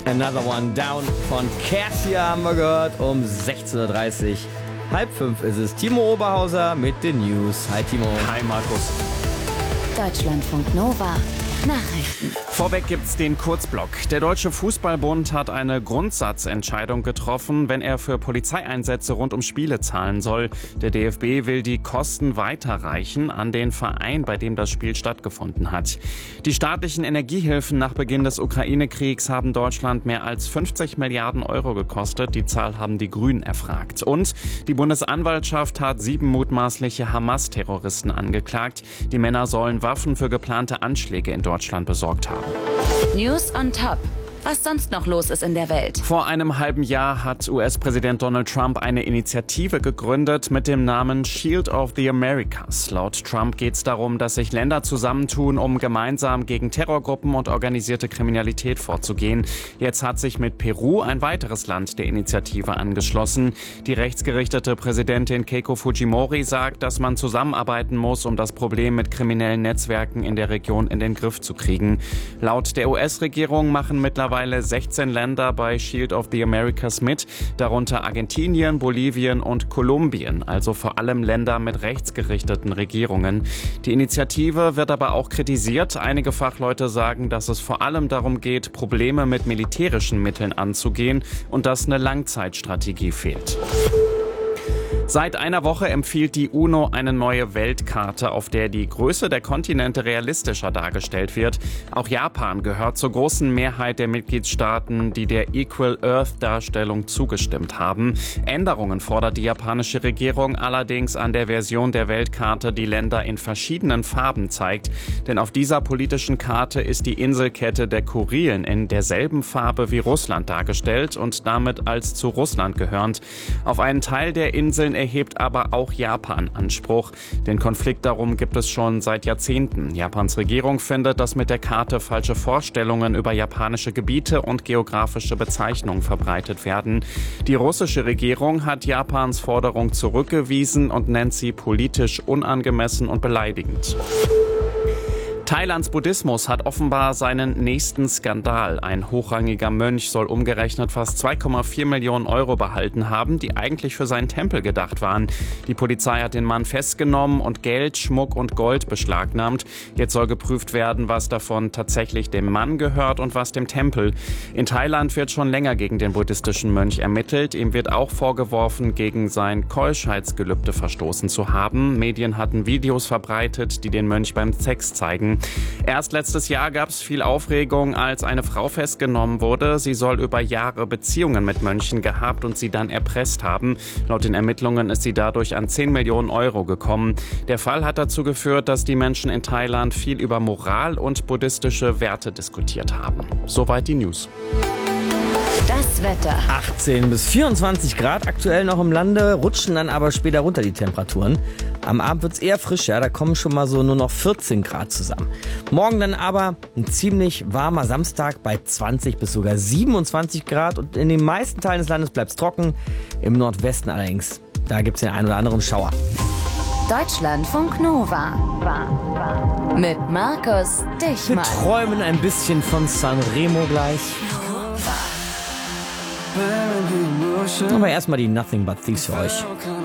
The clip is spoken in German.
Another One Down von Cassia haben wir gehört um 16:30 Uhr. 4:30 ist es. Timo Oberhauser mit den News. Hi Timo. Hi Markus. Deutschlandfunk Nova. Nachrichten. Vorweg gibt's den Kurzblock. Der Deutsche Fußballbund hat eine Grundsatzentscheidung getroffen, wenn er für Polizeieinsätze rund um Spiele zahlen soll. Der DFB will die Kosten weiterreichen an den Verein, bei dem das Spiel stattgefunden hat. Die staatlichen Energiehilfen nach Beginn des Ukraine-Kriegs haben Deutschland mehr als 50 Milliarden Euro gekostet. Die Zahl haben die Grünen erfragt. Und die Bundesanwaltschaft hat 7 mutmaßliche Hamas-Terroristen angeklagt. Die Männer sollen Waffen für geplante Anschläge in Deutschland besorgt haben. News on top. Was sonst noch los ist in der Welt. Vor einem halben Jahr hat US-Präsident Donald Trump eine Initiative gegründet mit dem Namen Shield of the Americas. Laut Trump geht es darum, dass sich Länder zusammentun, um gemeinsam gegen Terrorgruppen und organisierte Kriminalität vorzugehen. Jetzt hat sich mit Peru ein weiteres Land der Initiative angeschlossen. Die rechtsgerichtete Präsidentin Keiko Fujimori sagt, dass man zusammenarbeiten muss, um das Problem mit kriminellen Netzwerken in der Region in den Griff zu kriegen. Laut der US-Regierung machen mittlerweile 16 Länder bei Shield of the Americas mit, darunter Argentinien, Bolivien und Kolumbien, also vor allem Länder mit rechtsgerichteten Regierungen. Die Initiative wird aber auch kritisiert. Einige Fachleute sagen, dass es vor allem darum geht, Probleme mit militärischen Mitteln anzugehen und dass eine Langzeitstrategie fehlt. Seit einer Woche empfiehlt die UNO eine neue Weltkarte, auf der die Größe der Kontinente realistischer dargestellt wird. Auch Japan gehört zur großen Mehrheit der Mitgliedstaaten, die der Equal Earth-Darstellung zugestimmt haben. Änderungen fordert die japanische Regierung allerdings an der Version der Weltkarte, die Länder in verschiedenen Farben zeigt. Denn auf dieser politischen Karte ist die Inselkette der Kurilen in derselben Farbe wie Russland dargestellt und damit als zu Russland gehörend. Auf einen Teil der Inseln erhebt aber auch Japan Anspruch. Den Konflikt darum gibt es schon seit Jahrzehnten. Japans Regierung findet, dass mit der Karte falsche Vorstellungen über japanische Gebiete und geografische Bezeichnungen verbreitet werden. Die russische Regierung hat Japans Forderung zurückgewiesen und nennt sie politisch unangemessen und beleidigend. Thailands Buddhismus hat offenbar seinen nächsten Skandal. Ein hochrangiger Mönch soll umgerechnet fast 2,4 Millionen Euro behalten haben, die eigentlich für seinen Tempel gedacht waren. Die Polizei hat den Mann festgenommen und Geld, Schmuck und Gold beschlagnahmt. Jetzt soll geprüft werden, was davon tatsächlich dem Mann gehört und was dem Tempel. In Thailand wird schon länger gegen den buddhistischen Mönch ermittelt. Ihm wird auch vorgeworfen, gegen sein Keuschheitsgelübde verstoßen zu haben. Medien hatten Videos verbreitet, die den Mönch beim Sex zeigen. Erst letztes Jahr gab es viel Aufregung, als eine Frau festgenommen wurde. Sie soll über Jahre Beziehungen mit Mönchen gehabt und sie dann erpresst haben. Laut den Ermittlungen ist sie dadurch an 10 Millionen Euro gekommen. Der Fall hat dazu geführt, dass die Menschen in Thailand viel über Moral und buddhistische Werte diskutiert haben. Soweit die News. Das Wetter. 18 bis 24 Grad aktuell noch im Lande, rutschen dann aber später runter die Temperaturen. Am Abend wird es eher frischer, da kommen schon mal so nur noch 14 Grad zusammen. Morgen dann aber ein ziemlich warmer Samstag bei 20 bis sogar 27 Grad und in den meisten Teilen des Landes bleibt es trocken. Im Nordwesten allerdings, da gibt es den einen oder anderen Schauer. Deutschlandfunk Nova. Mit Markus Wir Dichmann. träumen ein bisschen von Sanremo gleich. Aber erstmal die Nothing But Thieves für euch.